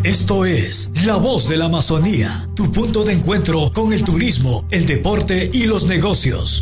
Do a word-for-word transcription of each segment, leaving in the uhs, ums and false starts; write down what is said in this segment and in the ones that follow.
Esto es La Voz de la Amazonía, tu punto de encuentro con el turismo, el deporte y los negocios.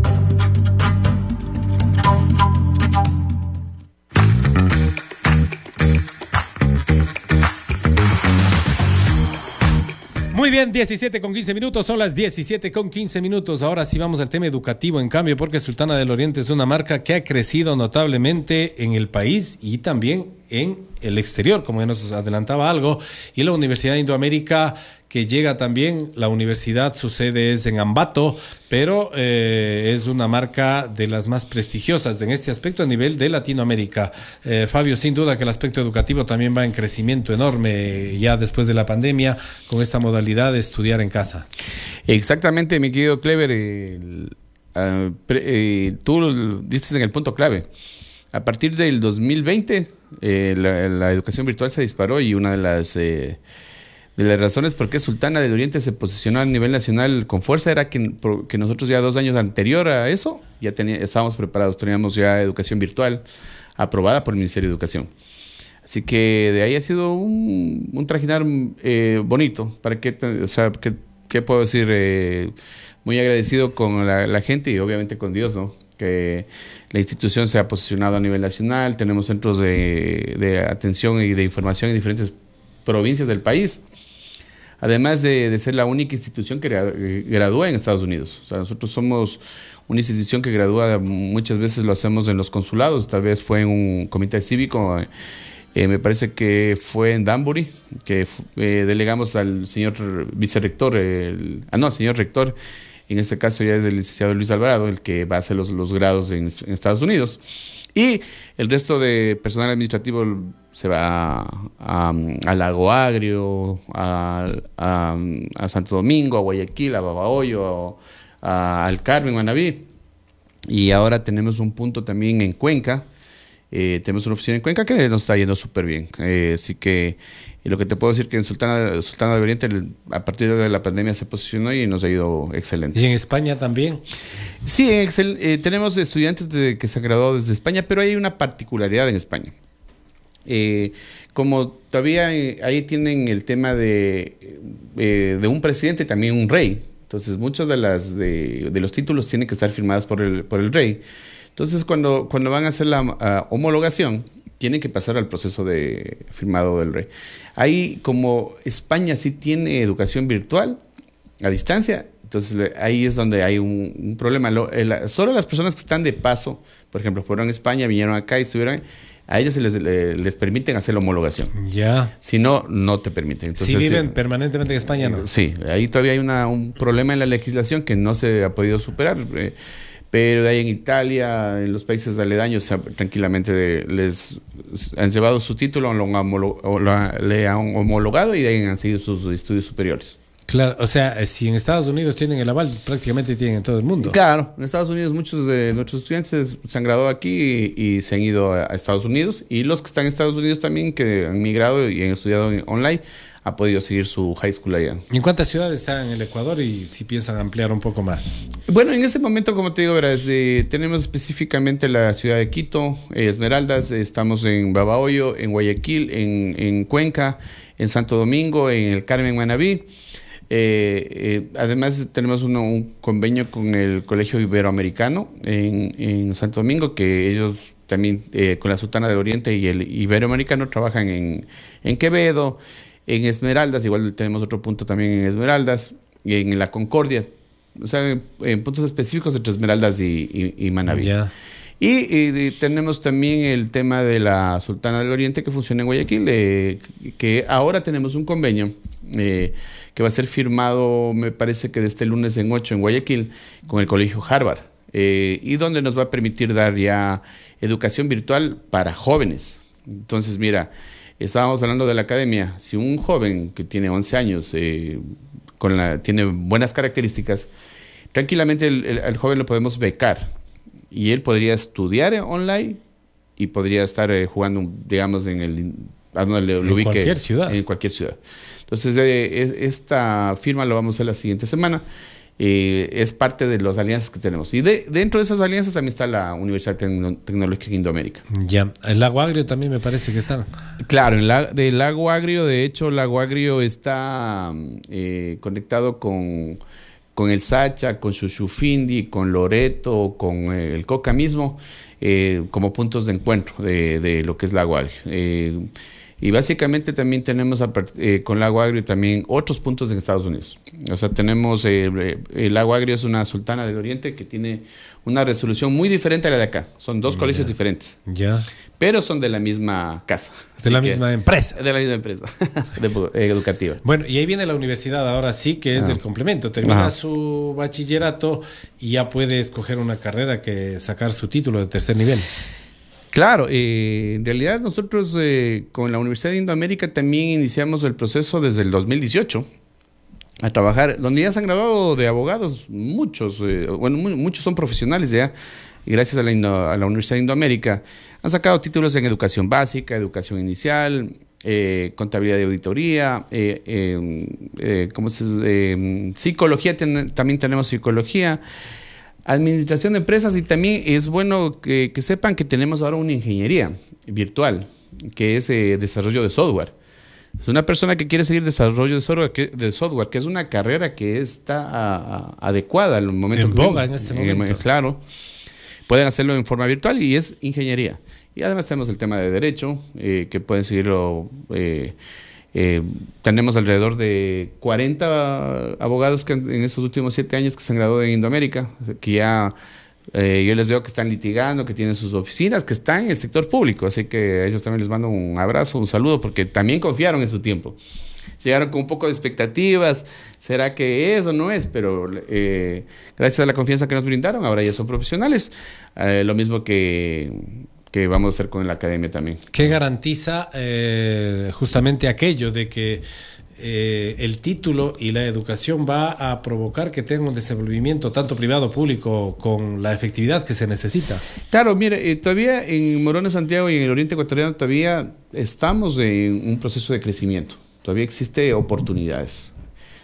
Muy bien, diecisiete con quince minutos, son las diecisiete con quince minutos. Ahora sí vamos al tema educativo, en cambio, porque Sultana del Oriente es una marca que ha crecido notablemente en el país y también en el exterior, como ya nos adelantaba algo, y la Universidad de Indoamérica, que llega también. La universidad, su sede es en Ambato, pero eh, es una marca de las más prestigiosas en este aspecto a nivel de Latinoamérica. Eh, Fabio, sin duda que el aspecto educativo también va en crecimiento enorme ya después de la pandemia con esta modalidad de estudiar en casa. Exactamente, mi querido Clever, eh, uh, pre, eh, tú diste en el punto clave. A partir del dos mil veinte, eh, la, la educación virtual se disparó y una de las... Eh, De las razones por qué Sultana del Oriente se posicionó a nivel nacional con fuerza era que, por, que nosotros ya dos años anterior a eso ya tenía, estábamos preparados, teníamos ya educación virtual aprobada por el Ministerio de Educación. Así que de ahí ha sido un, un trajinar eh, bonito. ¿Para qué, o sea, qué, qué puedo decir? Eh, muy agradecido con la, la gente y obviamente con Dios, ¿no? Que la institución se ha posicionado a nivel nacional, tenemos centros de, de atención y de información en diferentes provincias del país. Además de, de ser la única institución que gradúa en Estados Unidos. O sea, nosotros somos una institución que gradúa, muchas veces lo hacemos en los consulados, tal vez fue en un comité cívico, eh, me parece que fue en Danbury, que eh, delegamos al señor vicerrector, el, ah no, señor rector, en este caso ya es el licenciado Luis Alvarado, el que va a hacer los, los grados en, en Estados Unidos. Y el resto de personal administrativo se va a, a, a Lago Agrio, a, a, a Santo Domingo, a Guayaquil, a Babahoyo, a, a, al Carmen, Manabí. Y ahora tenemos un punto también en Cuenca. Eh, tenemos una oficina en Cuenca que nos está yendo súper bien. Eh, así que y lo que te puedo decir que en Sultana, Sultana del Oriente a partir de la pandemia se posicionó y nos ha ido excelente. ¿Y en España también? Sí, en Excel, eh, tenemos estudiantes de, que se han graduado desde España, pero hay una particularidad en España. Eh, como todavía eh, ahí tienen el tema de, eh, de un presidente y también un rey, entonces muchos de, las, de, de los títulos tienen que estar firmados por el, por el rey. Entonces cuando, cuando van a hacer la uh, homologación, tienen que pasar al proceso de firmado del rey. Ahí, como España sí tiene educación virtual a distancia, entonces ahí es donde hay un, un problema. Lo, el, solo las personas que están de paso, por ejemplo, fueron a España, vinieron acá y estuvieron, a ellas se les, les, les permiten hacer la homologación. Ya. Si no, no te permiten. Entonces, si viven eh, permanentemente en España, ¿no? Sí, ahí todavía hay una, un problema en la legislación que no se ha podido superar. Eh, Pero de ahí en Italia, en los países aledaños, tranquilamente de, les han llevado su título, lo han homolo, lo, le han homologado y de ahí han seguido sus estudios superiores. Claro, o sea, si en Estados Unidos tienen el aval, prácticamente tienen en todo el mundo. Claro, en Estados Unidos muchos de nuestros estudiantes se han graduado aquí y, y se han ido a, a Estados Unidos. Y los que están en Estados Unidos también, que han migrado y han estudiado en, online, ha podido seguir su high school allá. ¿Y en cuántas ciudades están en el Ecuador y si piensan ampliar un poco más? Bueno, en este momento, como te digo, verás, eh, tenemos específicamente la ciudad de Quito, eh, Esmeraldas, eh, estamos en Babahoyo, en Guayaquil, en, en Cuenca, en Santo Domingo, en el Carmen, Manabí. Eh, eh, además tenemos uno, un convenio con el Colegio Iberoamericano en, en Santo Domingo, que ellos también eh, con la Sultana del Oriente y el Iberoamericano trabajan en, en Quevedo. En Esmeraldas, igual tenemos otro punto también en Esmeraldas, y en La Concordia, o sea, en puntos específicos entre Esmeraldas y, y, y Manabí. Yeah. Y, y, y tenemos también el tema de la Sultana del Oriente que funciona en Guayaquil, eh, que ahora tenemos un convenio eh, que va a ser firmado, me parece que de este lunes en ocho en Guayaquil, con el Colegio Harvard, eh, y donde nos va a permitir dar ya educación virtual para jóvenes. Entonces, mira, estábamos hablando de la academia. Si un joven que tiene once años eh, con la, tiene buenas características, tranquilamente el, el, el joven lo podemos becar y él podría estudiar online y podría estar eh, jugando, digamos, en el donde le, en lo ubique, cualquier ciudad. En cualquier ciudad. Entonces, eh, esta firma la vamos a hacer la siguiente semana eh, es parte de las alianzas que tenemos. Y de, dentro de esas alianzas también está la Universidad Tecno- Tecnológica de Indoamérica. Ya, el Lago Agrio también me parece que está. Claro, en la, del Lago Agrio, de hecho, el Lago Agrio está eh, conectado con, con el Sacha, con Xuxufindi, con Loreto, con eh, el Coca mismo, eh, como puntos de encuentro de, de lo que es Lago Agrio. Eh, Y básicamente también tenemos eh, con Lago Agrio también otros puntos en Estados Unidos. O sea, tenemos, eh, el Lago Agrio es una sultana del Oriente que tiene una resolución muy diferente a la de acá. Son dos Ya. colegios diferentes. Ya. Pero son de la misma casa. De la misma empresa. De la misma empresa de, eh, educativa. Bueno, y ahí viene la universidad ahora sí, que es Ah. el complemento. Termina Ajá. su bachillerato y ya puede escoger una carrera que sacar su título de tercer nivel. Claro, eh, en realidad nosotros eh, con la Universidad de Indoamérica también iniciamos el proceso desde el dos mil dieciocho a trabajar, donde ya se han graduado de abogados, muchos, eh, bueno, mu- muchos son profesionales ya, y gracias a la, Indo- a la Universidad de Indoamérica han sacado títulos en educación básica, educación inicial, eh, contabilidad y auditoría, eh, eh, eh, ¿cómo se, eh, psicología, ten- también tenemos psicología. Administración de empresas, y también es bueno que, que sepan que tenemos ahora una ingeniería virtual, que es eh, desarrollo de software. Es una persona que quiere seguir desarrollo de software, que, de software, que es una carrera que está a- a- adecuada al momento. En que boga vivimos. en este En el- momento. claro, pueden hacerlo en forma virtual y es ingeniería. Y además tenemos el tema de derecho, eh, que pueden seguirlo. Eh, Eh, tenemos alrededor de cuarenta abogados que en estos últimos siete años que se han graduado en Indoamérica, que ya eh, yo les veo que están litigando, que tienen sus oficinas, que están en el sector público, así que a ellos también les mando un abrazo, un saludo, porque también confiaron en su tiempo. Llegaron con un poco de expectativas, ¿será que es o no es? Pero eh, gracias a la confianza que nos brindaron, ahora ya son profesionales, eh, lo mismo que... que vamos a hacer con la academia también. ¿Qué garantiza eh, justamente aquello de que eh, el título y la educación va a provocar que tenga un desenvolvimiento tanto privado público con la efectividad que se necesita? Claro, mire, eh, todavía en Morona, Santiago y en el Oriente Ecuatoriano todavía estamos en un proceso de crecimiento. Todavía existe oportunidades.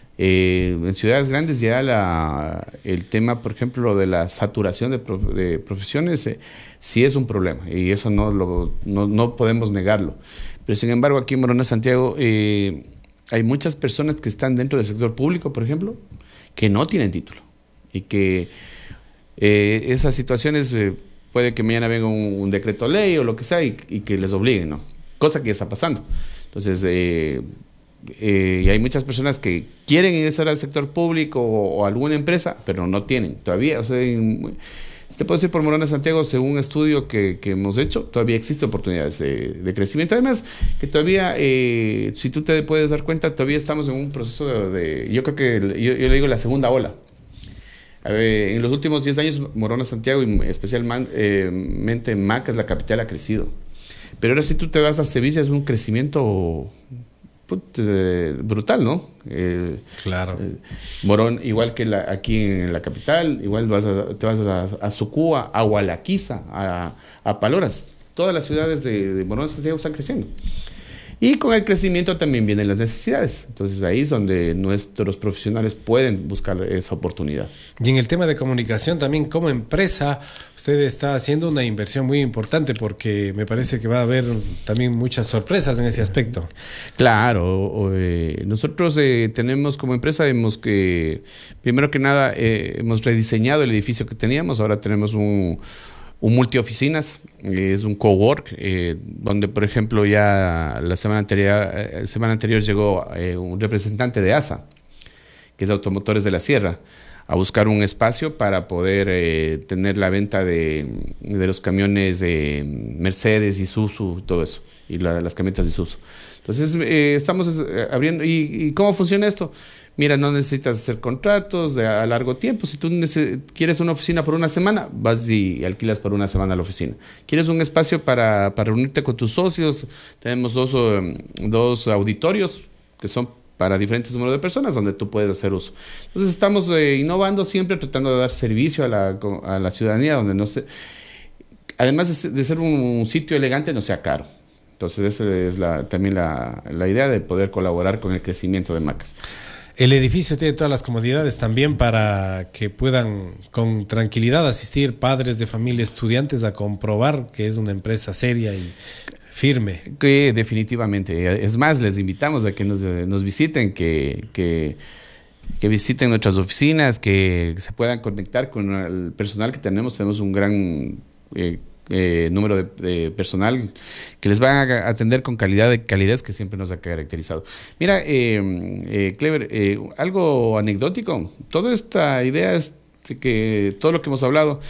Eh, en ciudades grandes ya la, el tema, por ejemplo, de la saturación de, prof, de profesiones eh, sí es un problema, y eso no, lo, no, no podemos negarlo. Pero sin embargo, aquí en Morona, Santiago, eh, hay muchas personas que están dentro del sector público, por ejemplo, que no tienen título, y que eh, esas situaciones eh, puede que mañana venga un, un decreto ley o lo que sea y, y que les obliguen, ¿no? Cosa que está pasando. Entonces, eh, Eh, y hay muchas personas que quieren ingresar al sector público o, o alguna empresa, pero no tienen todavía. O sea, en, te puedo decir por Morona, Santiago, según un estudio que, que hemos hecho, todavía existen oportunidades de, de crecimiento. Además, que todavía, eh, si tú te puedes dar cuenta, todavía estamos en un proceso de, de yo creo que, yo, yo le digo la segunda ola. A ver, en los últimos diez años, Morona, Santiago, y especialmente eh, Macas, la capital, ha crecido. Pero ahora si tú te vas a Sevilla, es un crecimiento... Put, eh, brutal, ¿no? Eh, claro. Eh, Morón, igual que la, aquí en la capital, igual vas a, te vas a, a Sucúa, a Hualaquiza, a, a Paloras. Todas las ciudades de, de Morón y Santiago están creciendo. Y con el crecimiento también vienen las necesidades. Entonces ahí es donde nuestros profesionales pueden buscar esa oportunidad. Y en el tema de comunicación también, como empresa, usted está haciendo una inversión muy importante, porque me parece que va a haber también muchas sorpresas en ese aspecto. Claro, eh, nosotros eh, tenemos como empresa, hemos que, primero que nada, eh, hemos rediseñado el edificio que teníamos. Ahora tenemos un... un multioficinas, eh, es un cowork, eh, donde por ejemplo ya la semana anterior, eh, semana anterior llegó eh, un representante de A S A, que es Automotores de la Sierra, a buscar un espacio para poder eh, tener la venta de, de los camiones de Mercedes, Isuzu, todo eso, y la, las camionetas Isuzu. Entonces eh, estamos eh, abriendo, ¿y, ¿y cómo funciona esto? Mira, no necesitas hacer contratos de a largo tiempo. Si tú quieres una oficina por una semana, vas y alquilas por una semana la oficina. ¿Quieres un espacio para, para reunirte con tus socios? Tenemos dos, um, dos auditorios que son para diferentes números de personas donde tú puedes hacer uso. Entonces estamos eh, innovando siempre, tratando de dar servicio a la, a la ciudadanía, donde no se... Además de, de ser un, un sitio elegante, no sea caro. Entonces esa es la, también la, la idea de poder colaborar con el crecimiento de Macas. El edificio tiene todas las comodidades también para que puedan con tranquilidad asistir padres de familia, estudiantes a comprobar que es una empresa seria y firme. Que definitivamente. Es más, les invitamos a que nos, nos visiten, que, que, que visiten nuestras oficinas, que se puedan conectar con el personal que tenemos. Tenemos un gran eh, eh, número de, de personal que les van a atender con calidad de calidez que siempre nos ha caracterizado. Mira, eh, eh, Clever, eh, algo anecdótico. Toda esta idea es de que todo lo que hemos hablado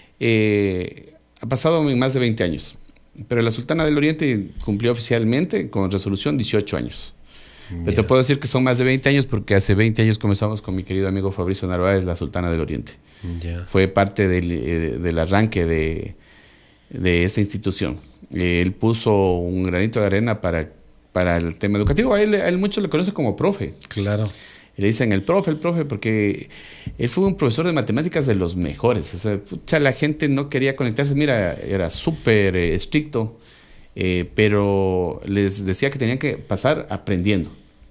eh, ha pasado en más de veinte años. Pero la Sultana del Oriente cumplió oficialmente con resolución dieciocho años. Yeah. Pero te puedo decir que son más de veinte años porque hace veinte años comenzamos con mi querido amigo Fabricio Narváez, la Sultana del Oriente. Yeah. Fue parte del, eh, del arranque de, de esta institución. Eh, él puso un granito de arena para, para el tema educativo. A él, a él muchos le conocen como profe. Claro. Y le dicen el profe, el profe, porque él fue un profesor de matemáticas de los mejores. O sea, pucha, la gente no quería conectarse. Mira, era súper eh, estricto, eh, pero les decía que tenían que pasar aprendiendo.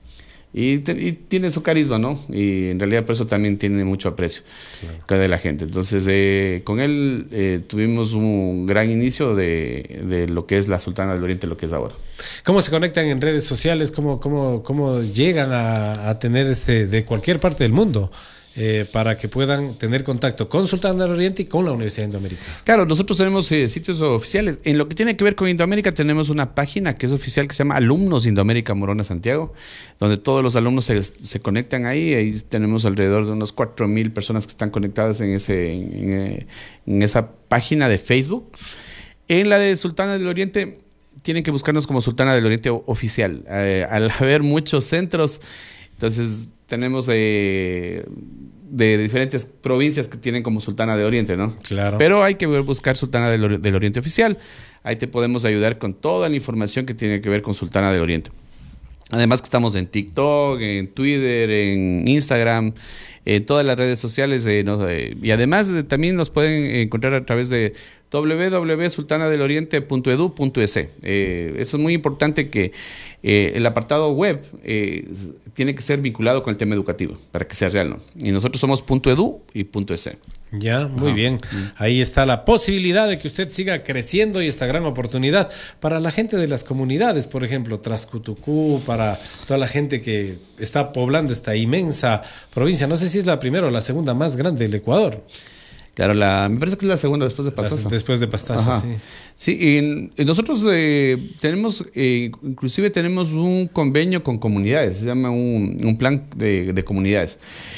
Y, te, y tiene su carisma, ¿no? Y en realidad por eso también tiene mucho aprecio claro. de la gente. Entonces, eh, con él eh, tuvimos un gran inicio de, de lo que es la Sultana del Oriente, lo que es ahora. ¿Cómo se conectan en redes sociales? ¿Cómo, cómo, cómo llegan a, a tener este de cualquier parte del mundo? Eh, para que puedan tener contacto con Sultana del Oriente y con la Universidad de Indoamérica. Claro, nosotros tenemos eh, sitios oficiales. En lo que tiene que ver con Indoamérica tenemos una página que es oficial que se llama Alumnos Indoamérica Morona Santiago, donde todos los alumnos se, se conectan ahí. Ahí tenemos alrededor de unos cuatro mil personas que están conectadas en, ese, en, en esa página de Facebook. En la de Sultana del Oriente tienen que buscarnos como Sultana del Oriente Oficial. Eh, al haber muchos centros, entonces tenemos eh, de diferentes provincias que tienen como Sultana de Oriente, ¿no? Claro. Pero hay que buscar Sultana del, del Oriente Oficial. Ahí te podemos ayudar con toda la información que tiene que ver con Sultana del Oriente. Además que estamos en TikTok, en Twitter, en Instagram, en todas las redes sociales. Eh, no, eh, y además eh, también nos pueden encontrar a través de doble u doble u doble u punto sultana del oriente punto edu punto es. Eh, eso es muy importante que eh, el apartado web eh, tiene que ser vinculado con el tema educativo para que sea real, ¿no? Y nosotros somos .edu y .es. Ya, muy Ajá. bien. Ahí está la posibilidad de que usted siga creciendo y esta gran oportunidad para la gente de las comunidades, por ejemplo, Trascutucú, para toda la gente que está poblando esta inmensa provincia. No sé si es la primera o la segunda más grande del Ecuador. Claro, la, me parece que es la segunda después de Pastaza. Después de Pastaza, sí. Sí, y, y nosotros eh, tenemos, eh, inclusive tenemos un convenio con comunidades, se llama un, un plan de, de comunidades.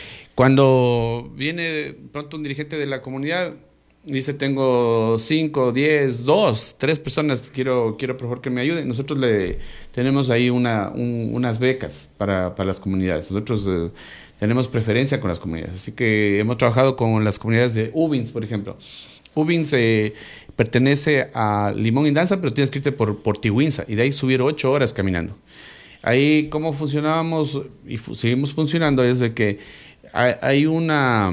Cuando viene pronto un dirigente de la comunidad, dice, tengo cinco, diez, dos, tres personas, quiero, quiero por favor que me ayuden. Nosotros le tenemos ahí una, un, unas becas para, para las comunidades. Nosotros eh, tenemos preferencia con las comunidades. Así que hemos trabajado con las comunidades de Ubins, por ejemplo. Ubins eh, pertenece a Limón Indanza, pero tienes que irte por, por Tihuinza, y de ahí subir ocho horas caminando. Ahí, ¿cómo funcionábamos? Y fu seguimos funcionando, es de que hay, hay una,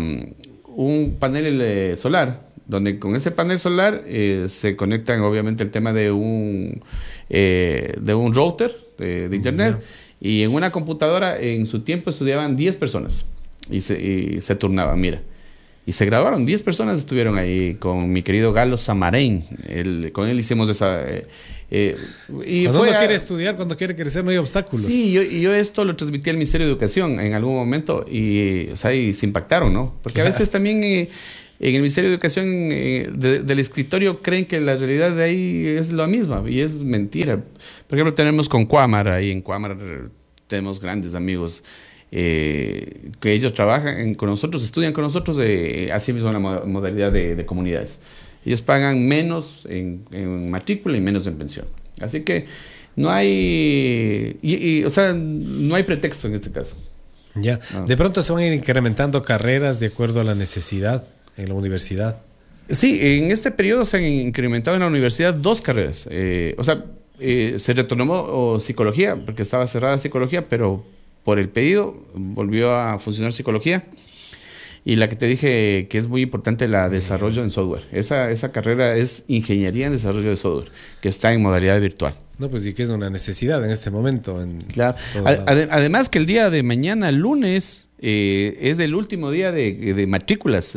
un panel eh, solar, donde con ese panel solar eh, se conectan obviamente el tema de un, eh, de un router de, de internet. Uh-huh. Y en una computadora, en su tiempo estudiaban diez personas y se, y se turnaban, mira. Y se graduaron, diez personas estuvieron ahí con mi querido Galo Samarén. El, con él hicimos esa... Eh, eh, y cuando fue uno a, quiere estudiar, cuando quiere crecer, no hay obstáculos. Sí, yo, y yo esto lo transmití al Ministerio de Educación en algún momento y, o sea, y se impactaron, ¿no? Porque a veces también... Eh, en el Ministerio de Educación, eh, de, del escritorio, creen que la realidad de ahí es la misma, y es mentira. Por ejemplo, tenemos con Cuámar, ahí en Cuámar tenemos grandes amigos eh, que ellos trabajan en, con nosotros, estudian con nosotros, eh, así mismo en la mo modalidad de, de comunidades. Ellos pagan menos en, en matrícula y menos en pensión. Así que no hay, y, y, o sea, no hay pretexto en este caso. Ya, no. De pronto se van a ir incrementando carreras de acuerdo a la necesidad en la universidad. Sí, en este periodo se han incrementado en la universidad dos carreras. Eh, o sea, eh, se retomó oh, psicología, porque estaba cerrada psicología, pero por el pedido volvió a funcionar psicología. Y la que te dije que es muy importante, la desarrollo en software. Esa, esa carrera es ingeniería en desarrollo de software, que está en modalidad virtual. No, pues sí que es una necesidad en este momento. En claro. Ad, además que el día de mañana, lunes, eh, es el último día de, de matrículas.